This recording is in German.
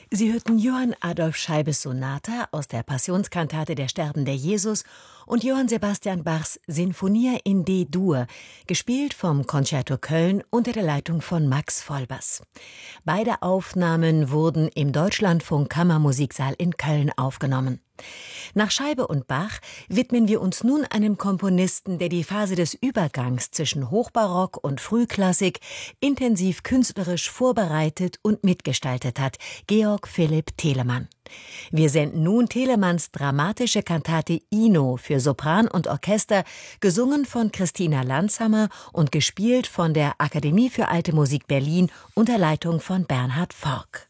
Sie hörten Johann Adolph Scheibes Sonata aus der Passionskantate Der sterbende Jesus und Johann Sebastian Bachs Sinfonia in D-Dur, gespielt vom Concerto Köln unter der Leitung von Max Vollbers. Beide Aufnahmen wurden im Deutschlandfunk Kammermusiksaal in Köln aufgenommen. Nach Scheibe und Bach widmen wir uns nun einem Komponisten, der die Phase des Übergangs zwischen Hochbarock und Frühklassik intensiv künstlerisch vorbereitet und mitgestaltet hat, Georg Philipp Telemann. Wir senden nun Telemanns dramatische Kantate Ino für Sopran und Orchester, gesungen von Christina Landshammer und gespielt von der Akademie für Alte Musik Berlin unter Leitung von Bernhard Forck.